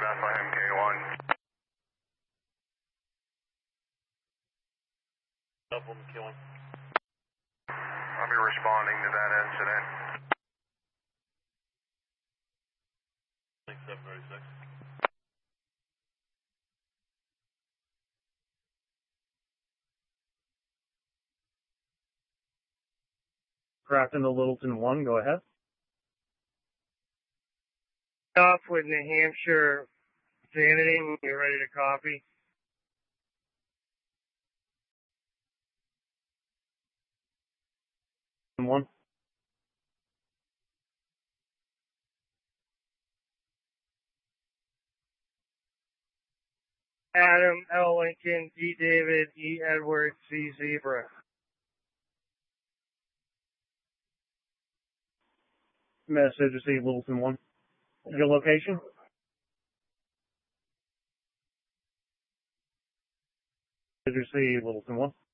Bethlehem K1. Bethlehem K1. I'll be responding to that incident. 736. Craft into Littleton 1, go ahead. Off with New Hampshire Vanity, we're ready to copy. One. Adam, L. Lincoln, D. David, E. Edward, C. Zebra. Message received, Littleton 1. Your location? Message received, Littleton 1.